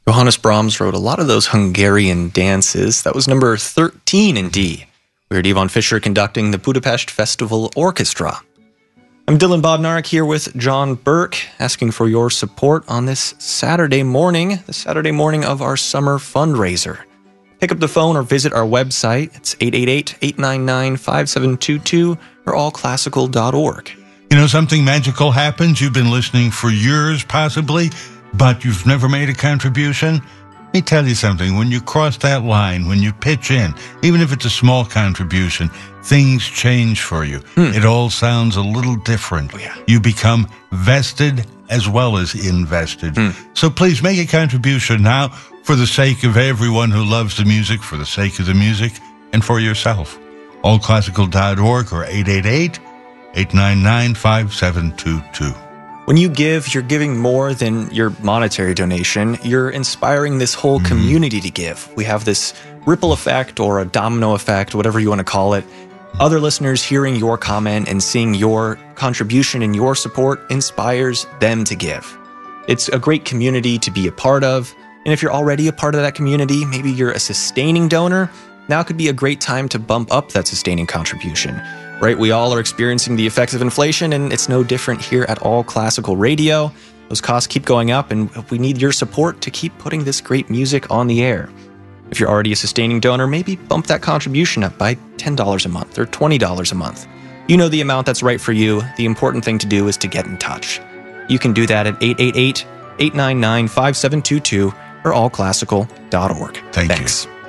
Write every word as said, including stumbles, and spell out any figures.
Johannes Brahms wrote a lot of those Hungarian dances. That was number thirteen in D. We heard Yvonne Fischer conducting the Budapest Festival Orchestra. I'm Dylan Bodnar here with John Burke, asking for your support on this Saturday morning, the Saturday morning of our summer fundraiser. Pick up the phone or visit our website. It's eight eight eight, eight nine nine, five seven two two or all classical dot org. You know, something magical happens. You've been listening for years, possibly, but you've never made a contribution. Let me tell you something. When you cross that line, when you pitch in, even if it's a small contribution, things change for you. Hmm. It all sounds a little different. Oh, yeah. You become vested as well as invested. Hmm. So please make a contribution now for the sake of everyone who loves the music, for the sake of the music, and for yourself. all classical dot org or eight eight eight, eight nine nine, five seven two two. When you give, you're giving more than your monetary donation. You're inspiring this whole mm-hmm. community to give. We have this ripple effect or a domino effect, whatever you want to call it. Other listeners hearing your comment and seeing your contribution and your support inspires them to give. It's a great community to be a part of. And if you're already a part of that community, maybe you're a sustaining donor, now could be a great time to bump up that sustaining contribution. Right, we all are experiencing the effects of inflation, and it's no different here at All Classical Radio. Those costs keep going up, and we need your support to keep putting this great music on the air. If you're already a sustaining donor, maybe bump that contribution up by ten dollars a month or twenty dollars a month. You know the amount that's right for you. The important thing to do is to get in touch. You can do that at eight eight eight, eight nine nine, five seven two two or all classical dot org. Thank Thanks. you.